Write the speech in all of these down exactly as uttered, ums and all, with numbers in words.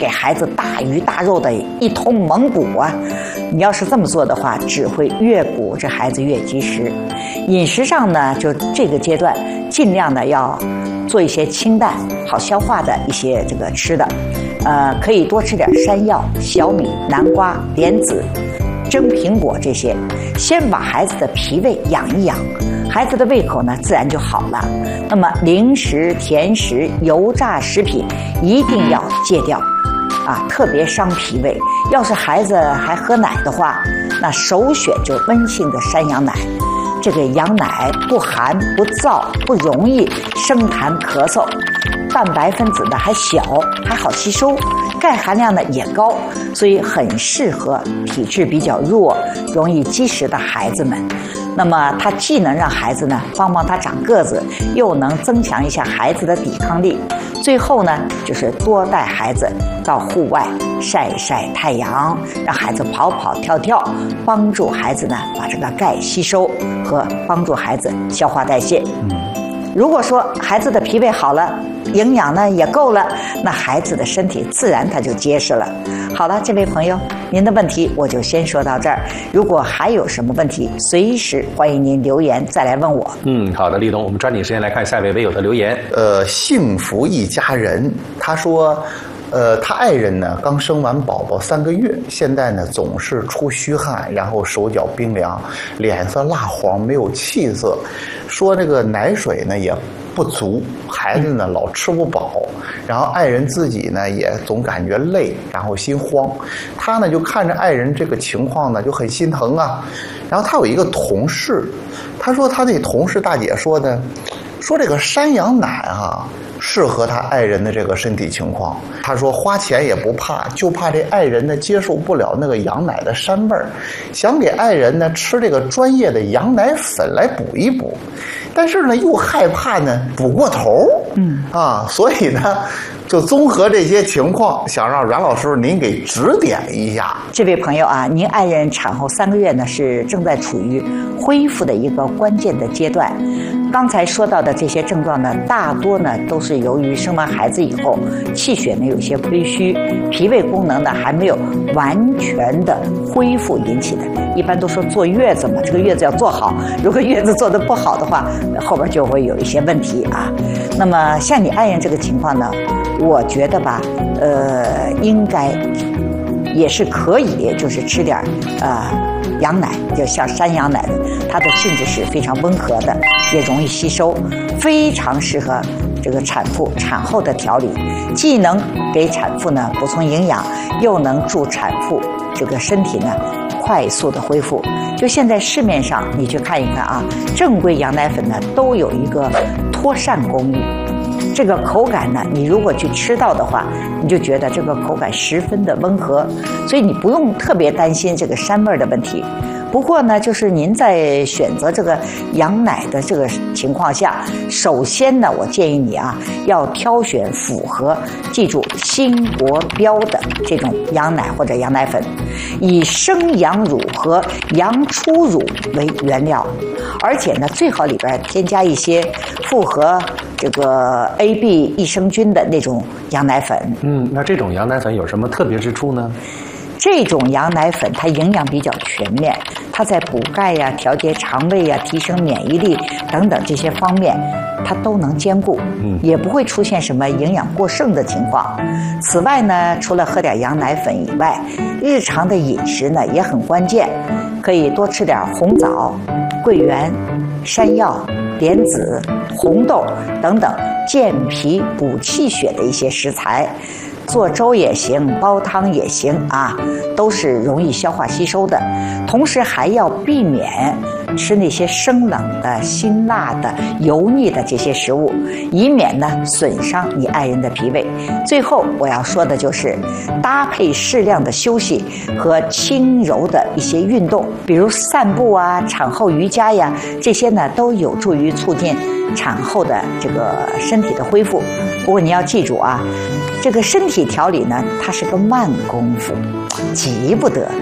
给孩子大鱼大肉的一通猛补啊。你要是这么做的话，只会越补这孩子越积食。饮食上呢，就这个阶段尽量的要做一些清淡好消化的一些这个吃的，呃，可以多吃点山药、小米、南瓜、莲子、蒸苹果这些，先把孩子的脾胃养一养，孩子的胃口呢自然就好了。那么零食、甜食、油炸食品一定要戒掉啊，特别伤脾胃。要是孩子还喝奶的话，那首选就温性的山羊奶。这个羊奶不寒不燥，不容易生痰咳嗽，蛋白分子呢还小，还好吸收，钙含量呢也高，所以很适合体质比较弱、容易积食的孩子们。那么它既能让孩子呢帮帮他长个子，又能增强一下孩子的抵抗力。最后呢，就是多带孩子到户外晒晒太阳，让孩子跑跑跳跳，帮助孩子呢把这个钙吸收和帮助孩子消化代谢。如果说孩子的脾胃好了，营养呢也够了，那孩子的身体自然他就结实了。好了，这位朋友，您的问题我就先说到这儿。如果还有什么问题，随时欢迎您留言再来问我。 嗯，好的，立冬，我们抓紧时间来看下一位微友的留言。 呃，幸福一家人，他说。呃，他爱人呢刚生完宝宝三个月，现在呢总是出虚汗，然后手脚冰凉，脸色蜡黄，没有气色，说这个奶水呢也不足，孩子呢老吃不饱，然后爱人自己呢也总感觉累，然后心慌。他呢就看着爱人这个情况呢就很心疼啊。然后他有一个同事，他说他那同事大姐说呢，说这个山羊奶啊适合他爱人的这个身体情况。他说花钱也不怕，就怕这爱人呢接受不了那个羊奶的膻味儿，想给爱人呢吃这个专业的羊奶粉来补一补，但是呢又害怕呢补过头，嗯啊，所以呢就综合这些情况，想让阮老师您给指点一下。 这位朋友啊，您爱人产后三个月呢是正在处于恢复的一个关键的阶段。刚才说到的这些症状呢，大多呢都是由于生完孩子以后气血呢有些亏虚，脾胃功能呢还没有完全的恢复引起的。一般都说坐月子嘛，这个月子要做好，如果月子做得不好的话，后边就会有一些问题啊。那么像你爱人这个情况呢，我觉得吧，呃，应该也是可以，就是吃点呃羊奶，就像山羊奶的，它的性质是非常温和的，也容易吸收，非常适合这个产妇产后的调理，既能给产妇呢补充营养，又能助产妇这个身体呢快速的恢复。就现在市面上你去看一看啊，正规羊奶粉呢都有一个脱疝工艺。这个口感呢，你如果去吃到的话，你就觉得这个口感十分的温和，所以你不用特别担心这个膻味的问题。不过呢，就是您在选择这个羊奶的这个情况下，首先呢，我建议你啊，要挑选符合，记住新国标的这种羊奶或者羊奶粉，以生羊乳和羊初乳为原料，而且呢，最好里边添加一些复合这个 A B 益生菌的那种羊奶粉。 嗯，那这种羊奶粉有什么特别之处呢？ 这种羊奶粉它营养比较全面，它在补钙呀、调节肠胃呀、提升免疫力等等这些方面，它都能兼顾，也不会出现什么营养过剩的情况。此外呢，除了喝点羊奶粉以外，日常的饮食呢也很关键，可以多吃点红枣、桂圆、山药、莲子、红豆等等健脾补气血的一些食材。做粥也行，煲汤也行啊，都是容易消化吸收的。同时还要避免吃那些生冷的、辛辣的、油腻的这些食物，以免呢损伤你爱人的脾胃。最后我要说的就是搭配适量的休息和轻柔的一些运动，比如散步啊、产后瑜伽呀，这些呢都有助于促进产后的这个身体的恢复。不过你要记住啊，这个身体调理呢，它是个慢功夫，急不得。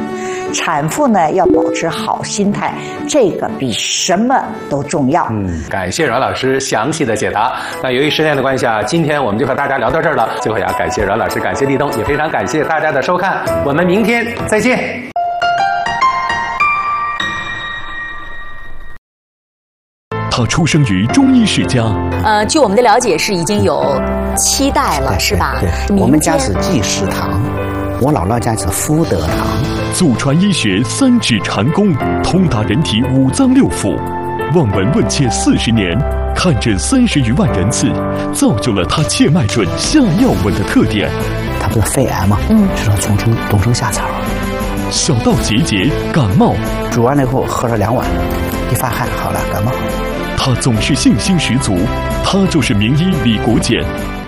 产妇呢要保持好心态，这个比什么都重要。 嗯，感谢阮老师详细的解答。那由于时间的关系啊，今天我们就和大家聊到这儿了。最后也要感谢阮老师，感谢立冬，也非常感谢大家的收看。我们明天再见。 他出生于中医世家， 呃，据我们的了解是已经有七代了，是吧？ 对，对我们家是济世堂，我姥姥家是福德堂。 祖传医学三指禅功，通达人体五脏六腑，望闻问切四十年，看诊三十余万人次，造就了他切脉准、下药稳的特点。 他不是肺癌吗？嗯，知道冬虫冬虫夏草。 小到结节、感冒， 煮完了以后喝了两碗，一发汗好了，感冒。 他总是信心十足，他就是名医李国简。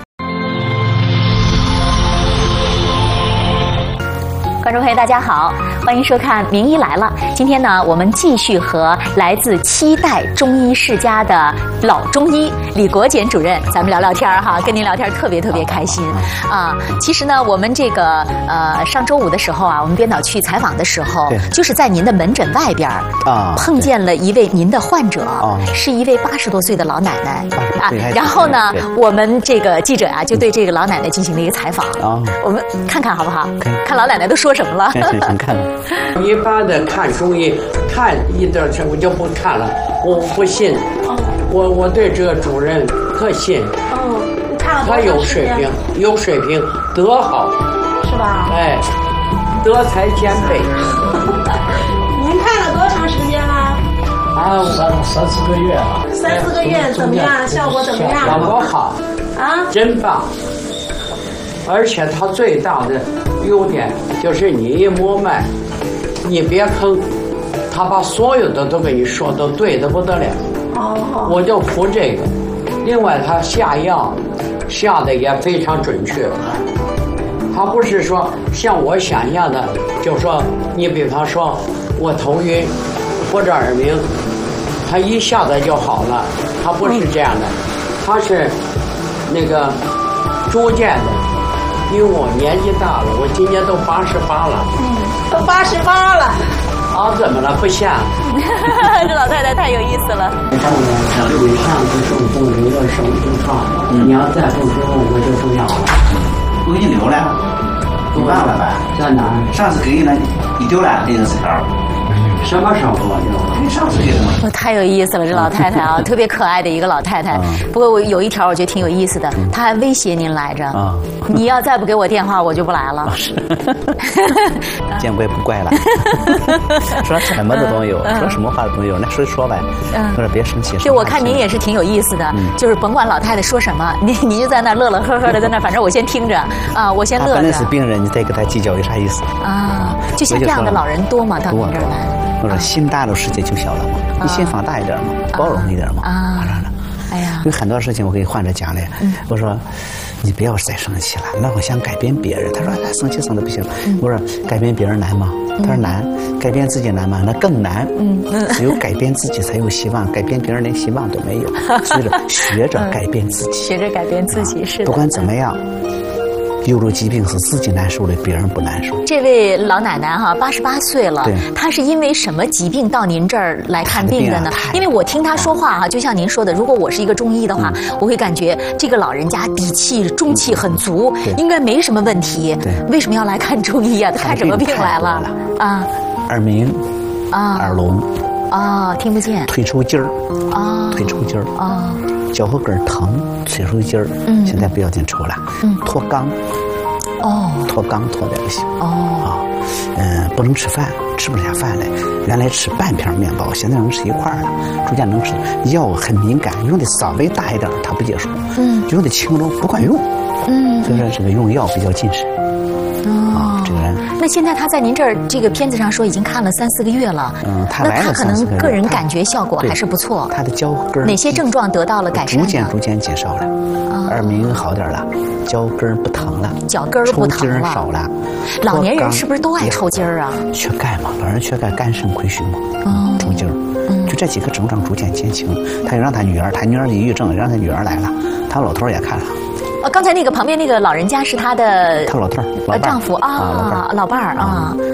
观众朋友，大家好，欢迎收看《名医来了》。今天呢，我们继续和来自七代中医世家的老中医李国简主任，咱们聊聊天哈，跟您聊天特别特别开心啊。其实呢，我们这个呃上周五的时候啊，我们编导去采访的时候，就是在您的门诊外边啊，碰见了一位您的患者，是一位八十多岁的老奶奶啊。然后呢，我们这个记者啊，就对这个老奶奶进行了一个采访啊，我们看看好不好？看老奶奶都说什么了？ 想看。 一般的看中医，看一段时我就不看了，我不信。哦、我我对这个主任特信。 哦，你看了多他长时间？ 有水平，有水平，德好。 是吧？ 哎，德才兼备。 您看了多长时间了？ 啊， 三三四个月啊。 三四个月怎么样？效果怎么样？ 效果好。 啊？ 真棒。而且他最大的优点就是你一摸脉，你别吭，他把所有的都跟你说都对的不得了。 哦， 我就服这个。另外他下药下的也非常准确，他不是说像我想象的，就说你比方说我头晕或者耳鸣，他一下子就好了，他不是这样的，他是那个逐渐的。因为我年纪大了，我今年都八十八了。 嗯，都八十八了。 啊，怎么了？不像。 这老太太太有意思了。 你上次中风留了手术套，你要再不说，我就不要了。 我给你留了，你忘了吧？ 在哪儿？ 上次给你了，你丢了那个纸条。 什么时候给我丢了？ 你上次给的吗？ 我太有意思了，这老太太啊，特别可爱的一个老太太。不过我有一条我觉得挺有意思的，她还威胁您来着啊，你要再不给我电话，我就不来了。 是，见怪不怪了。说什么的都有，说什么话的都有，那说说呗。我说别生气。 对，我看您也是挺有意思的，就是甭管老太太说什么，您您就在那乐乐呵呵的在那，反正我先听着啊，我先乐着。 本来是病人，你再跟他计较有啥意思啊？就像这样的老人多吗？到您这儿来？ 我说心大了，世界就小了嘛。你心放大一点嘛，包容一点嘛。啊， 哎呀， 有很多事情我给患者讲嘞，我说你不要再生气了，那我想改变别人。他说生气生的不行。我说改变别人难吗？他说难。改变自己难吗？那更难。嗯，只有改变自己才有希望，改变别人连希望都没有。所以说学着改变自己， 学着改变自己是的。 不管怎么样。有了疾病是自己难受的，别人不难受。 这位老奶奶哈，八十八岁了，她是因为什么疾病到您这儿来看病的呢？因为我听她说话哈，就像您说的，如果我是一个中医的话，我会感觉这个老人家底气、中气很足，应该没什么问题。为什么要来看中医啊？她看什么病来了？啊， 耳鸣，啊，耳聋， 啊，听不见， 腿抽筋儿，啊，腿抽筋儿，啊。脚后跟疼，腿抽筋儿，嗯，现在不要紧抽了，嗯，脱肛，哦，脱肛脱的不行，哦，啊，嗯，不能吃饭，吃不下饭来，原来吃半片面包，现在能吃一块了，逐渐能吃。药很敏感，用的稍微大一点他不接受，嗯，用的轻了不管用，嗯，所以说这个用药比较谨慎。 哦，这个人。那现在他在您这儿这个片子上说已经看了三四个月了， 嗯，他来了那他可能个人感觉效果还是不错。 他的脚跟哪些症状得到了改善？ 逐渐逐渐减少了，哦、耳鸣好点了，脚跟不疼了， 脚跟不疼了， 抽筋少了。 老年人是不是都爱抽筋儿啊？ 缺钙嘛，老人缺钙，肝肾亏虚嘛，哦，抽筋儿。嗯，就这几个症状逐渐减轻。他就让他女儿，他女儿抑郁症，让他女儿来了，他老头也看了。 呃，刚才那个旁边那个老人家是他的他老头儿， 呃丈夫啊，老伴儿啊。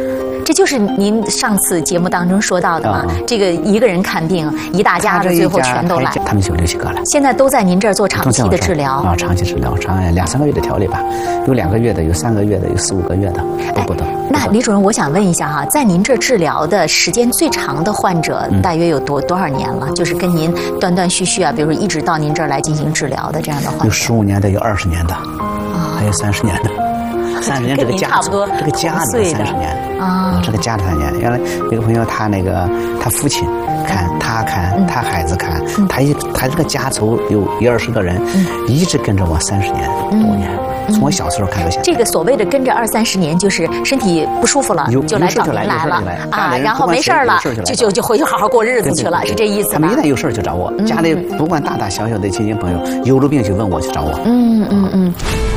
这就是您上次节目当中说到的嘛？嗯、这个一个人看病，一大家子最后全都来， 他们就六七个了。 现在都在您这儿做长期的治疗啊，长期治疗，长两三个月的调理吧，有两个月的，有三个月的，有四五个月的，都不等。 那李主任，我想问一下哈，在您这治疗的时间最长的患者大约有多多少年了？就是跟您断断续续啊，比如说一直到您这儿来进行治疗的这样的患者， 有十五年的，有二十年的，还有三十年的。三十年这个家族，这个家里三十年啊，这个家里三十年。原来有个朋友，他那个他父亲看，他看，他孩子看，他一他这个家族有一二十个人，一直跟着我三十年多年。从我小时候看到现在， 这个所谓的跟着二三十年，就是身体不舒服了，就来找您来了啊，然后没事了，就就就回去好好过日子去了，是这意思吧？ 他们一旦有事就找我，家里不管大大小小的亲戚朋友有了病就问我去找我。 嗯嗯嗯。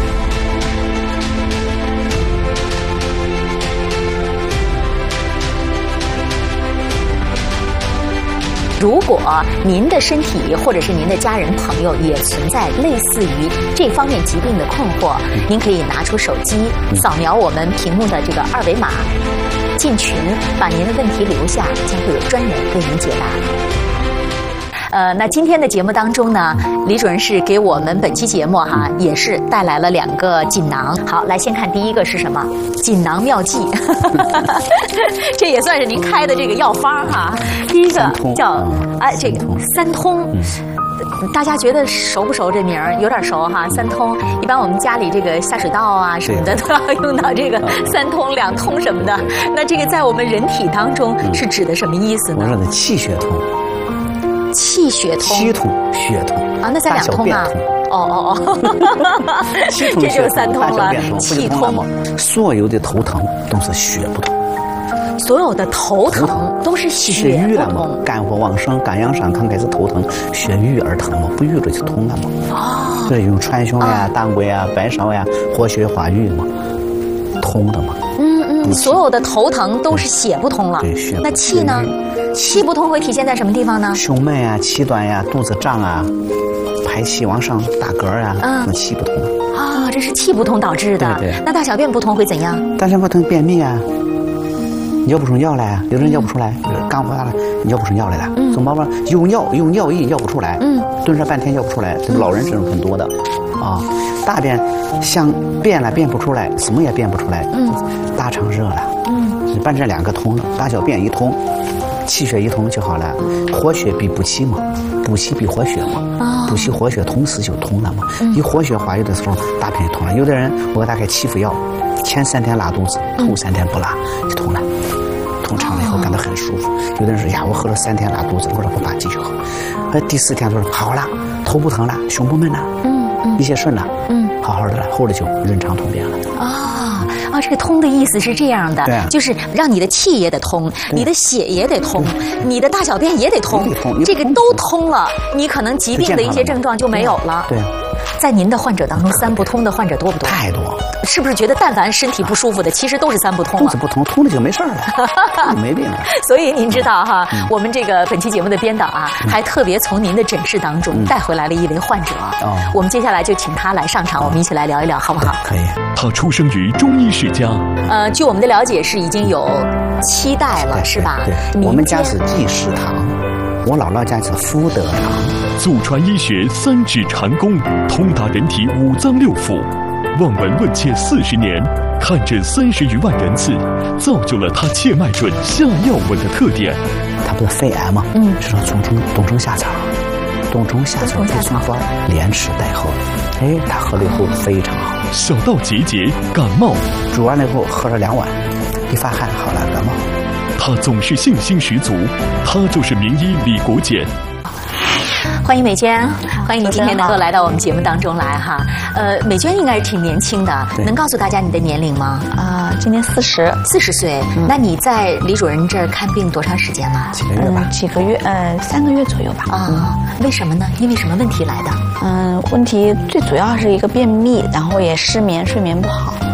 如果您的身体或者是您的家人朋友也存在类似于这方面疾病的困惑，您可以拿出手机扫描我们屏幕的这个二维码，进群，把您的问题留下，将会有专人为您解答。呃，那今天的节目当中呢，李主任是给我们本期节目哈，也是带来了两个锦囊。好，来先看第一个是什么？锦囊妙计，这也算是您开的这个药方哈。第一个叫哎，这个三通。大家觉得熟不熟？这名儿有点熟哈，三通。一般我们家里这个下水道啊什么的都要用到这个三通、两通什么的。那这个在我们人体当中是指的什么意思呢？ 我说的气血通。 气血通， 气通，血通啊，那才两通啊！哦哦哦， 气通， 这就是三通了，气通。 所有的头疼都是血不通， 所有的头疼都是血瘀了嘛，肝火旺盛，肝阳上亢开始头疼，血瘀而疼嘛，不瘀了就通了嘛。哦，所以用川芎呀、当归呀、白芍呀，活血化瘀嘛，通的嘛。 嗯嗯，所有的头疼都是血不通了。 对，血。 那气呢？气不通会体现在什么地方呢？ 胸闷啊，气短呀、啊，肚子胀啊，排气往上打嗝啊，嗯，那气不通啊，这是气不通导致的。 对对。 那大小便不通会怎样？ 大小便不通便秘啊，尿不出尿来啊，有的人尿不出来，肝火大了，尿不出尿来了，嗯，怎么办？有尿有尿意尿不出来，嗯，蹲上半天尿不出来，这个老人这种很多的，啊，大便想便了便不出来，什么也便不出来，嗯，大肠热了，嗯，把这两个通了，大小便一通。气血一通就好了，活血必补气嘛，补气必活血嘛，哦、补气活血同时就通了嘛。嗯、一活血化瘀的时候，大便就通了。有的人我给他开七副药，前三天拉肚子，头三天不拉就通了，通畅了以后感到很舒服。有的人说呀，我喝了三天拉肚子，我说不怕继续喝。呃，第四天他说好了，头不疼了，胸不闷了，嗯嗯，一切顺了，嗯，好好的了，后来就润肠通便了。 啊。啊，这个通的意思是这样的， 啊、 就是让你的气也得通，你的血也得通，你的大小便也得通，这个都通了，你可能疾病的一些症状就没有了。 对， 在您的患者当中，三不通的患者多不多？ 太多。 是不是觉得但凡身体不舒服的，其实都是三不通肚子不通，通了就没事了，没病了。 所以您知道哈，嗯、我们这个本期节目的编导啊，嗯、还特别从您的诊室当中带回来了一位患者。哦、嗯，我们接下来就请他来上场，我们一起来聊一聊，好不好？ 可以。 他出生于中医世家。 呃，据我们的了解是已经有七代了，是吧？ 对，我们家是济世堂，我姥姥家是福德堂。 祖传医学三指禅功，通达人体五脏六腑。望闻问切四十年，看诊三十余万人次，造就了他切脉准、下药稳的特点。 他不是肺癌吗？嗯，是说冬虫冬虫夏草，冬虫夏草配葱花，连吃带喝。哎，他喝了以后非常好。 小到结节、感冒， 煮完了以后喝了两碗，一发汗好了，感冒。 他总是信心十足，他就是名医李国简。 欢迎美娟，欢迎你今天能够来到我们节目当中来哈。呃，美娟应该是挺年轻的，能告诉大家你的年龄吗？ 啊、呃，今年四十， 四十岁。嗯、那你在李主任这儿看病多长时间了？ 几个月吧？ 嗯、几个月？呃，三个月左右吧。 啊、嗯，为什么呢？因为什么问题来的？ 嗯，问题最主要是一个便秘，然后也失眠，睡眠不好。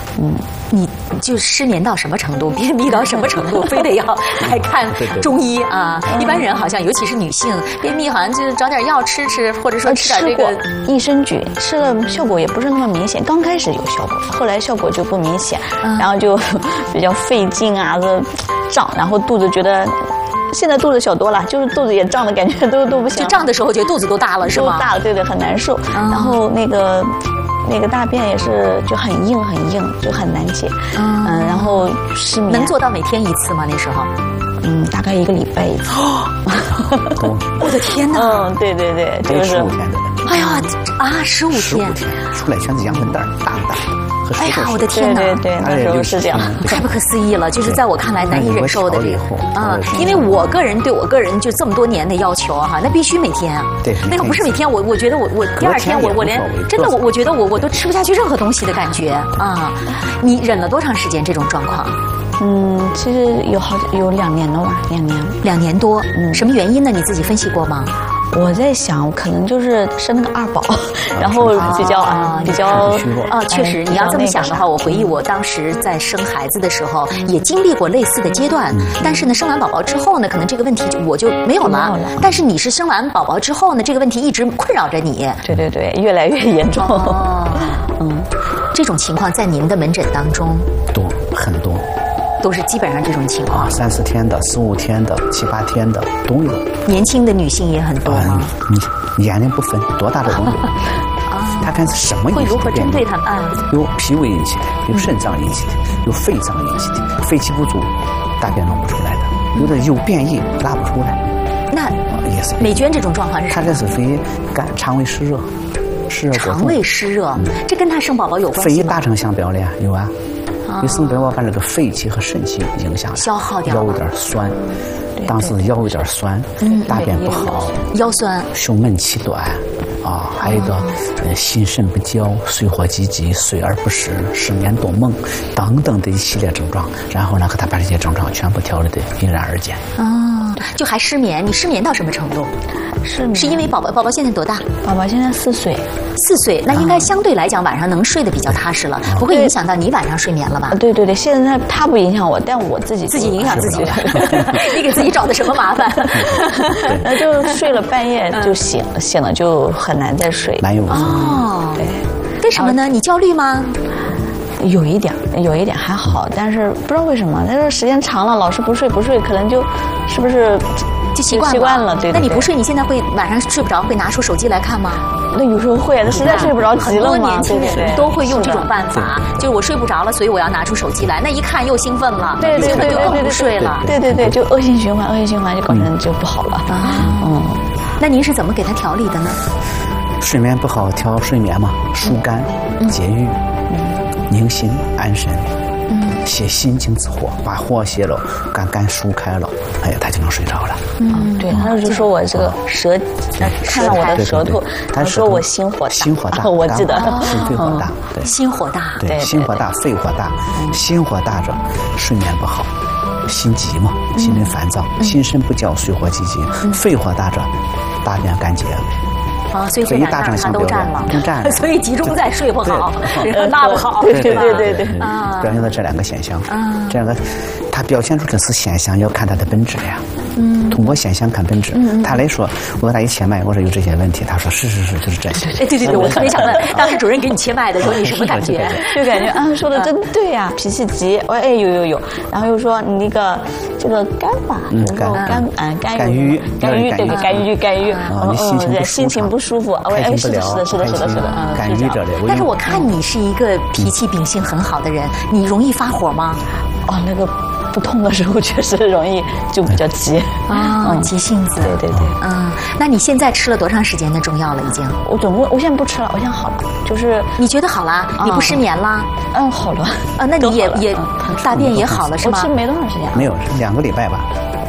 嗯，你就失眠到什么程度，便秘到什么程度，非得要来看中医啊？一般人好像，尤其是女性，便秘好像就是找点药吃吃，或者说吃点这个益生菌，吃了效果也不是那么明显。刚开始有效果，后来效果就不明显，然后就比较费劲啊，这胀，然后肚子觉得。现在肚子小多了，就是肚子也胀的感觉都都不行。 就胀的时候觉得肚子都大了是吗？ 都大了，对对，很难受。然后那个那个大便也是就很硬很硬，就很难解。嗯，然后失眠。 能做到每天一次吗？那时候？ 嗯，大概一个礼拜一次。 我的天哪！ 嗯，对对对，就是。 十五天的。 哎呀啊，十五天。十五天出来全是羊粪蛋，大不大？ 哎呀，我的天哪！ 对对对，那时候是这样， 太不可思议了，就是在我看来难以忍受的这个啊，因为我个人对我个人就这么多年的要求哈，那必须每天啊， 对， 那个不是每天，我我觉得我我第二天我我连真的我我觉得我我都吃不下去任何东西的感觉啊，你忍了多长时间这种状况？ 嗯，其实有好有两年了吧，两年两年多，嗯，什么原因呢？你自己分析过吗？ 我在想，可能就是生那个二宝，然后比较啊比较啊，确实，你要这么想的话，我回忆我当时在生孩子的时候，也经历过类似的阶段。但是呢，生完宝宝之后呢，可能这个问题就我就没有了。但是你是生完宝宝之后呢，这个问题一直困扰着你。 对对对，越来越严重。 嗯，这种情况在您的门诊当中多很多。 都是基本上这种情况， 啊，三四天的、十五天的、七八天的都有。 年轻的女性也很多吗？ 你年龄不分，多大的都有。啊，他看是什么引起的？ 会如何针对他们？啊， 有脾胃引起的，有肾脏引起的，有肺脏引起的，肺气不足，大便弄不出来的，有的有便意拉不出来。 那也是美娟这种状况是什么？ 她这是非肝肠胃湿热，湿热肠胃湿热，这跟她生宝宝有关系吗？ 肺大成相表了呀，有啊。你生宝宝把这个肺气和肾气影响了， 消耗掉， 腰有点酸，当时腰有点酸，大便不好， 腰酸， 胸闷气短，啊，还有一个呃心肾不交、水火积极、睡而不食、失眠多梦等等的一系列症状，然后呢，给他把这些症状全部调理的迎刃而解。 哦，就还失眠，你失眠到什么程度？ 失眠是因为宝宝宝宝现在多大？ 宝宝现在四岁， 四岁，那应该相对来讲晚上能睡得比较踏实了，不会影响到你晚上睡眠了吧？ 对对对，现在他不影响我，但我自己自己影响自己了。你给自己找的什么麻烦？ 那就睡了半夜就醒了，醒了就很难再睡。 难有哦，对，为什么呢？你焦虑吗？ 有一点，有一点还好，但是不知道为什么，但是时间长了，老是不睡不睡，可能就是不是就习惯了？ 习惯了，对。 那你不睡，你现在会晚上睡不着，会拿出手机来看吗？ 那有时候会，那实在睡不着急了嘛。 很多年轻人都会用这种办法，就是我睡不着了，所以我要拿出手机来，那一看又兴奋了， 对对对， 就更不睡了。 对对对，就恶性循环，恶性循环就搞成就不好了。啊， 嗯，那您是怎么给他调理的呢？ 睡眠不好，调睡眠嘛，疏肝解郁。宁心安神，嗯，泄心经之火，把火泄了，肝肝疏开了，哎呀，他就能睡着了。 嗯，对，他就说我这个舌，看了我的舌头，他说我心火大， 心火大， 我记得心肺火大，对， 心火大， 对，心火大，肺火大，心火大者睡眠不好，心急嘛，心神烦躁，心肾不交，水火积极，肺火大者大便干结。 啊，所以这两样他都占了， 都占了， 所以集中在睡不好，拉不好， 对对对对对， 啊，表现了这两个现象，这两个，它表现出的是现象，要看它的本质呀。嗯，通过现象看本质。嗯，他来说，我给他一切脉，我说有这些问题，他说是是是，就是这些。 哎，对对对，我特别想问，当时主任给你切脉的时候，你什么感觉？ 就感觉啊，说的真对呀，脾气急，我哎有有有，然后又说你那个这个肝吧， 嗯，肝肝啊肝肝郁， 肝郁对对肝郁肝郁， 啊，你心情心情不舒服，我哎是的是的是的是的是的，嗯， 肝郁这类。 但是我看你是一个脾气秉性很好的人，你容易发火吗？ 哦，那个。不痛的时候确实容易就比较急啊，嗯、急性子。 对对对， 嗯，那你现在吃了多长时间的中药了？已经？ 我总共我现在不吃了，我现在好了，就是你觉得好了？啊、你不失眠了？ 嗯，好了。 啊，那你也也大便也好了是吗？ 我吃没多长时间， 没有两个礼拜吧。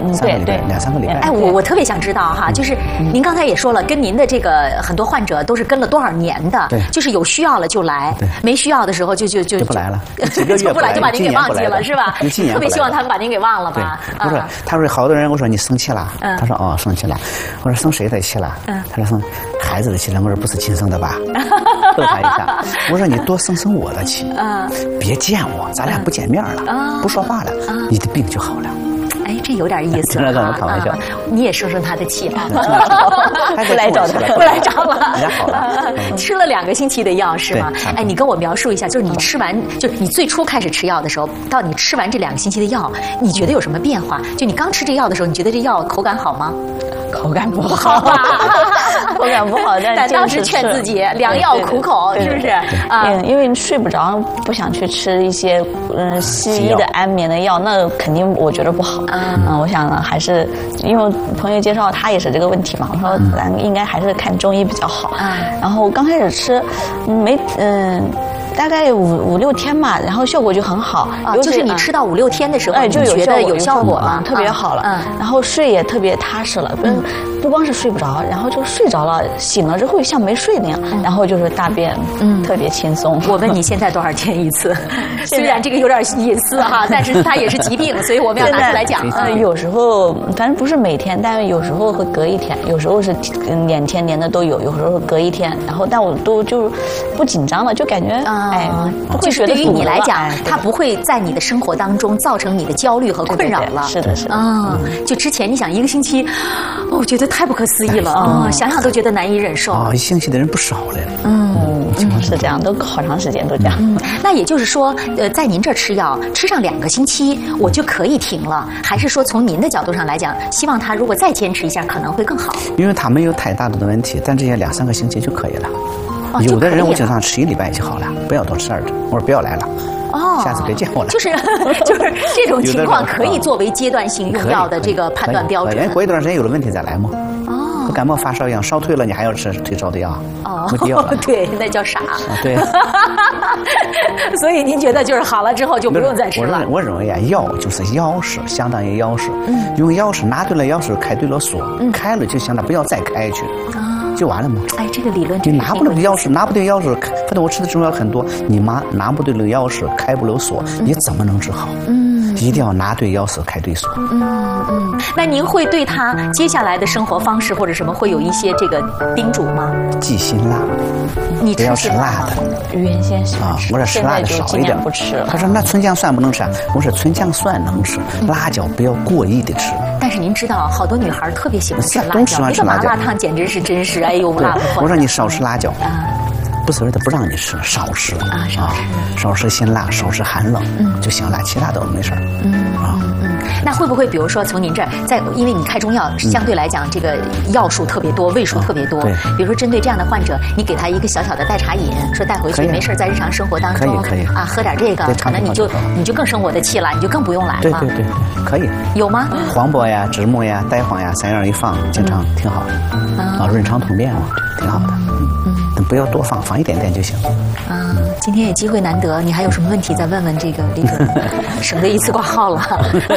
嗯，对对， 两三个礼拜。 哎，我我特别想知道哈，就是您刚才也说了，跟您的这个很多患者都是跟了多少年的， 对， 就是有需要了就来，没需要的时候就就就就不来了，几个月就不来就把您给忘记了，是吧？特别希望他们把您给忘了吧？ 不是，他说好多人，我说你生气了，他说哦生气了，我说生谁的气了？他说生孩子的气了，我说不是亲生的吧？逗他一下，我说你多生生我的气，别见我，咱俩不见面了，不说话了，你的病就好了。 哎，这有点意思啊！ 开玩笑， 你也生生他的气了， 不来找他， 不来找了。 人家好了， 吃了两个星期的药是吗？哎，你跟我描述一下，就是你吃完，就是你最初开始吃药的时候，到你吃完这两个星期的药，你觉得有什么变化？就你刚吃这药的时候，你觉得这药口感好吗？ 口感不好啊，口感不好，但但当时劝自己良药苦口，是不是？ 啊，因为你睡不着，不想去吃一些嗯西医的安眠的药，那肯定我觉得不好。嗯，我想呢，还是因为朋友介绍他也是这个问题嘛，我说咱应该还是看中医比较好。然后刚开始吃，没嗯。大概五五六天吧，然后效果就很好。 啊，就是你吃到五六天的时候，哎， 就觉得有效果了， 特别好了。嗯，然后睡也特别踏实了，不不光是睡不着，然后就睡着了，醒了之后像没睡那样，然后就是大便，嗯，特别轻松。 我问你现在多少天一次？虽然这个有点隐私哈，但是它也是疾病，所以我们要拿出来讲。 呃，有时候反正不是每天，但是有时候会隔一天，有时候是两天连的都有，有时候隔一天。然后但我都就不紧张了，就感觉。哎， 就是对于你来讲，它不会在你的生活当中造成你的焦虑和困扰了。 是的，是的。 啊，就之前你想一个星期，我觉得太不可思议了啊，想想都觉得难以忍受。 啊，一星期的人不少了。 嗯，是这样，都好长时间都这样。 那也就是说，呃，在您这儿吃药吃上两个星期，我就可以停了，还是说从您的角度上来讲，希望他如果再坚持一下，可能会更好？ 因为他没有太大的问题，但这些两三个星期就可以了。有的人我经常吃一礼拜就好了，不要多吃二针。我说不要来了，哦，下次别见我了。 就是就是这种情况可以作为阶段性用药的这个判断标准。 人过一段时间有了问题再来嘛。哦，和感冒发烧一样，烧退了你还要吃退烧的药。 哦，没必要了。对，那叫傻。 对。 所以您觉得就是好了之后就不用再吃了？ 我认为啊，药就是钥匙，相当于钥匙。嗯。用钥匙拿对了钥匙，开对了锁，开了就行了，不要再开去。就完了吗？ 哎，这个理论你拿不了钥匙，拿不对钥匙，反正我吃的中药很多，你拿拿不对了钥匙，开不了锁，你怎么能治好？嗯，一定要拿对钥匙，开对锁。 嗯嗯。那您会对他接下来的生活方式或者什么会有一些这个叮嘱吗？ 忌辛辣， 你不要吃辣的。 原先喜欢吃， 我说吃辣的少一点。 不吃了。 他说那春姜蒜不能吃，我说春姜蒜能吃，辣椒不要过意的吃。 但是您知道，好多女孩特别喜欢吃辣椒，那个麻辣烫简直是真是哎呦辣的慌。 我说你少吃辣椒啊，不是为了不让你吃，少吃啊，少吃，少吃辛辣，少吃寒冷就行了，其他都没事儿。嗯啊嗯，那会不会比如说从您这儿，在因为你开中药相对来讲这个药数特别多，味数特别多，比如说针对这样的患者，你给他一个小小的代茶饮，说带回去没事在日常生活当中可以啊喝点这个，可能你就你就更生我的气了，你就更不用来了。 对对对，可以。 有吗？ 黄柏呀、栀木呀、呆黄呀，三样一放，经常挺好啊，润肠通便嘛，挺好的。嗯嗯，不要多放，放一点点就行。 啊，今天也机会难得，你还有什么问题再问问这个李主任，省得一次挂号了。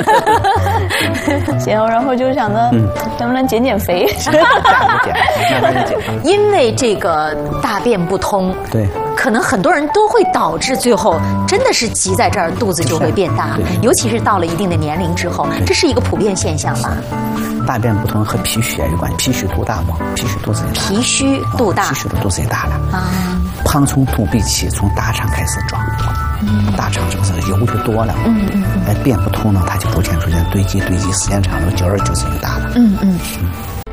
行，然后就想着能不能减减肥。 因为这个大便不通， 对， 可能很多人都会导致最后真的是急在这儿，肚子就会变大，尤其是到了一定的年龄之后，这是一个普遍现象吧。 大便不通和脾虚有关，脾虚肚大嘛，脾虚肚子也大。 脾虚肚大， 脾虚的肚子也大了啊。膀从肚闭气，从大肠开始装，嗯、大肠是不是油就多了？嗯嗯嗯。哎，便不通呢，它就逐渐逐渐堆积堆积，时间长了，久而久之就大了。嗯嗯嗯。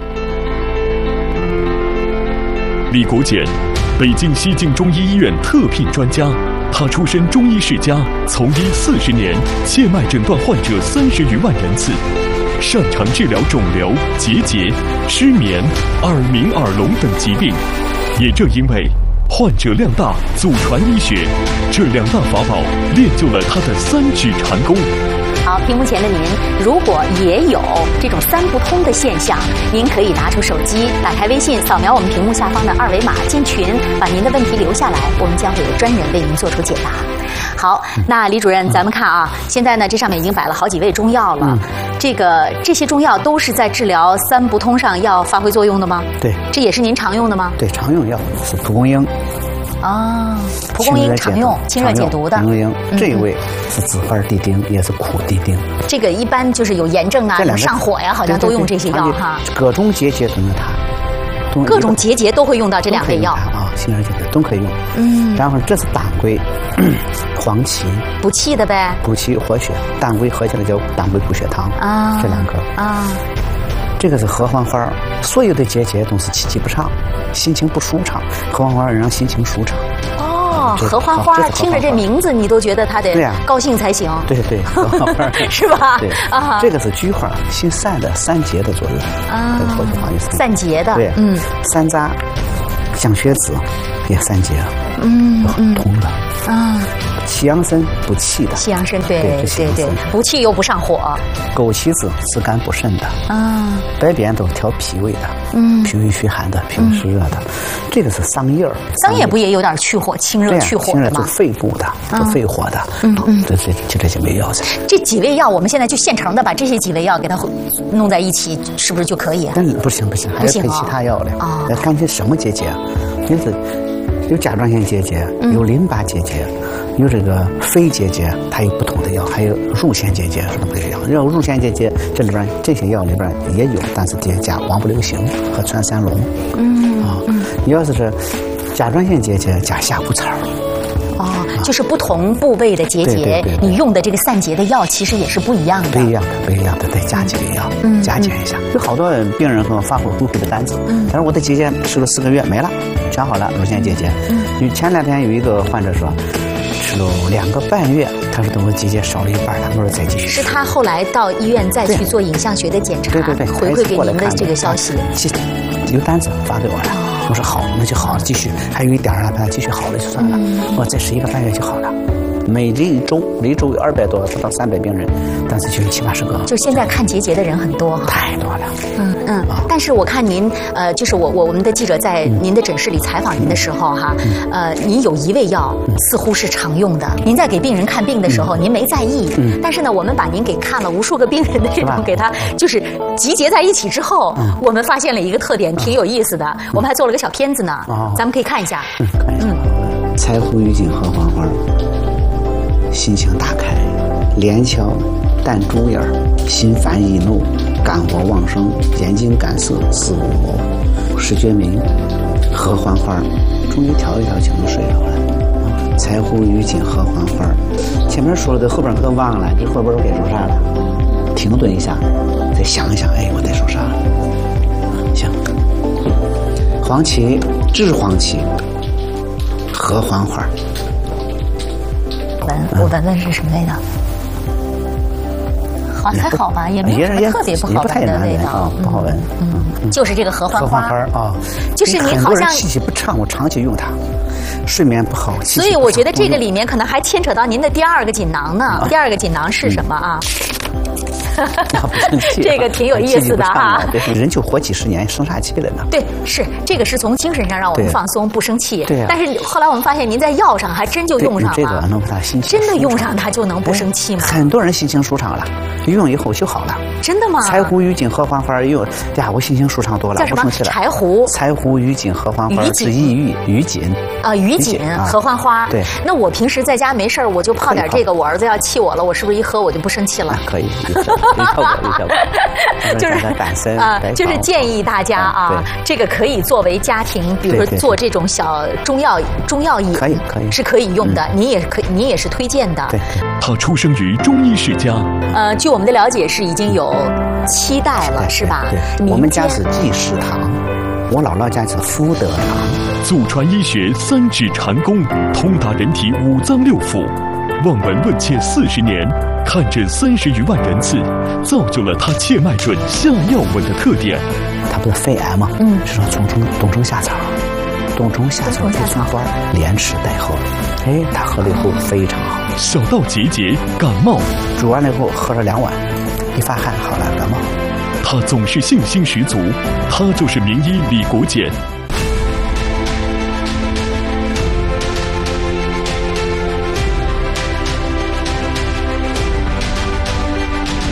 李国简，北京西京中医医院特聘专家，他出身中医世家，从医四十年，切脉诊断患者三十余万人次。擅长治疗肿瘤、结节、失眠、耳鸣、耳聋等疾病。也正因为患者量大、祖传医学，这两大法宝练就了他的三指禅功。 好，屏幕前的您，如果也有这种三不通的现象，您可以拿出手机，打开微信，扫描我们屏幕下方的二维码进群，把您的问题留下来，我们将会有专人为您做出解答。 好，那李主任，咱们看啊，现在呢，这上面已经摆了好几味中药了。嗯、这个这些中药都是在治疗三不通上要发挥作用的吗？ 对， 这也是您常用的吗？ 对，常用药是蒲公英。 啊，蒲公英常用，清热解毒的。 蒲公英这一味是紫花地丁，也是苦地丁。 这个一般就是有炎症啊、有上火呀，好像都用这些药哈。 各种结节都用它。 各种结节都会用到这两味药啊，清热解毒都可以用。嗯，然后这是当归、黄芪， 补气的呗。 补气活血，当归合起来叫当归补血汤啊，这两个啊。这个是合欢花，所有的结节都是气机不畅，心情不舒畅，合欢花让心情舒畅。 哦，合欢花听着这名字，你都觉得它得高兴才行。 对对，合欢花是吧？ 对啊，这个是菊花行散的散结的作用啊， 散结的。 对，嗯，山楂、降血脂也散结， 嗯嗯， 通的啊。 西洋参补气的， 西洋参对对对，补气又不上火。 枸杞子治肝补肾的啊，白边都调脾胃的，嗯，脾胃虚寒的，脾胃湿热的。这个是桑叶儿， 桑叶不也有点去火、清热、去火的吗？ 做肺部的，做肺火的，嗯嗯，这这就这几味药。 这几味药，我们现在就现成的把这些几味药给它弄在一起，是不是就可以？ 但不行不行，还要配其他药的啊。要看这什么结节，就是有甲状腺结节，有淋巴结节。有这个肺结节，它有不同的药，还有乳腺结节是不一样。然后乳腺结节这里边这些药里边也有，但是叠加王不留行和川三龙。嗯啊，你要是是甲状腺结节加夏枯草。 哦，就是不同部位的结节，你用的这个散结的药其实也是不一样的。 不一样的，不一样的，得加几味药，嗯、加减一下。有好多病人跟我发过回回的单子，嗯，但是我的结节吃了四个月没了，全好了，乳腺结节。嗯，因为前两天有一个患者说。吃了两个半月，他说等我结节少了一半，他说再继续。 是他后来到医院再去做影像学的检查， 对对对， 回馈给您的这个消息。 有单子发给我了，我说好，那就好了，继续。还有一点儿，把它继续好了就算了。我再吃一个半月就好了。每这一周，每周有二百多不到三百病人，但是就有七八十个。 就现在看结节的人很多哈， 太多了。 嗯嗯，啊、但是我看您，呃，就是我我我们的记者在您的诊室里采访您的时候哈，嗯、呃，您有一味药似乎是常用的。您在给病人看病的时候，嗯、您没在意，嗯、但是呢，我们把您给看了无数个病人的这种给他就是集结在一起之后，嗯、我们发现了一个特点，挺有意思的。嗯、我们还做了个小片子呢，哦、咱们可以看一下。 嗯，看一下。嗯，柴胡、郁金、合欢花。心情大开，连翘、淡珠眼，心烦易怒，肝火旺盛，眼睛干涩，四目模糊，视觉明，合欢花，终于调一调就能睡着了。柴胡、郁金、合欢花，前面说了的，后边可都忘了，这后边我该说啥了？停顿一下，再想一想，哎，我得说啥了？行，黄芪、炙黄芪、合欢花。 闻，我闻闻是什么味道？好，还好吧，也没有什么特别不好闻的味道， 不好闻。 嗯，就是这个合欢花。 合欢花啊， 就是你好像气息不畅，我长期用它，睡眠不好。 所以我觉得这个里面可能还牵扯到您的第二个锦囊呢。第二个锦囊是什么啊？这个挺有意思的哈， 人就活几十年，生啥气了呢？ 对，是这个是从精神上让我们放松，不生气。 对， 但是后来我们发现，您在药上还真就用上了。 这个能把他心情真的用上它就能不生气吗？ 很多人心情舒畅了，用以后就好了。 真的吗？ 柴胡、郁金、合欢花用，呀，我心情舒畅多了， 叫什么？柴胡、 柴胡、郁金、合欢花治抑郁、郁金啊，郁金、合欢花。 对， 那我平时在家没事我就泡点这个，我儿子要气我了，我是不是一喝我就不生气了？ 可以，就是啊，就是建议大家啊，这个可以作为家庭，比如说做这种小中药中药饮， 可以可以是可以用的。您也可以，您也是推荐的。 对， 他出生于中医世家。 呃，据我们的了解是已经有七代了，是吧？ 对，我们家是济世堂，我姥姥家是福德堂。 祖传医学三指禅功，通达人体五脏六腑，望闻问切四十年。看诊三十余万人次，造就了他切脉准、下药稳的特点。 他不是肺癌吗？嗯，是说冬虫冬虫夏草，冬虫夏草配葱花，连吃带喝。哎，他喝了以后非常好。 小到结节、感冒， 煮完了以后喝了两碗，一发汗好了感冒。 他总是信心十足，他就是名医李国简。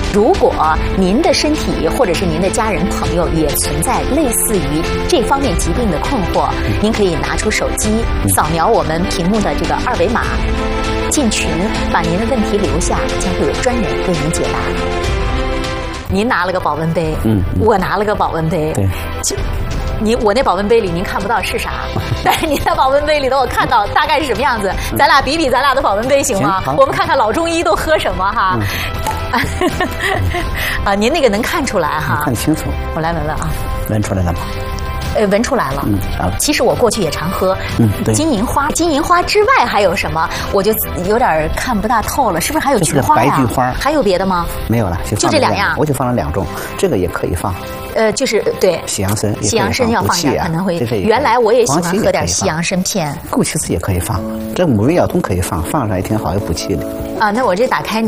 如果您的身体或者是您的家人朋友也存在类似于这方面疾病的困惑，您可以拿出手机扫描我们屏幕的这个二维码，进群，把您的问题留下，将会有专人为您解答。您拿了个保温杯，嗯，我拿了个保温杯， 对， 就。你我那保温杯里您看不到是啥，但是您的保温杯里头我看到大概是什么样子，咱俩比比咱俩的保温杯行吗？我们看看老中医都喝什么哈。嗯、啊，您那个能看出来哈？ 看清楚。 我来闻闻啊。 闻出来了吗？ 呃，闻出来了。嗯，好。其实我过去也常喝。嗯，对。金银花，金银花之外还有什么？我就有点看不大透了，是不是还有菊花呀？ 白菊花。 还有别的吗？ 没有了，就, 就这两样。 我就放了两种，这个也可以放。 呃，就是对西洋参， 西洋参要放点，可能会。原来我也喜欢喝点西洋参片。 枸杞子也可以放，这五味药都可以放，放上也挺好，有补气的。 啊，那我这打开